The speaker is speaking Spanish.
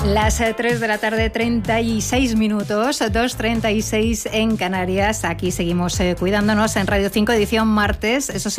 Las 3 de la tarde, 36 minutos, 2:36 en Canarias. Aquí seguimos cuidándonos en Radio 5, edición martes. Eso sí,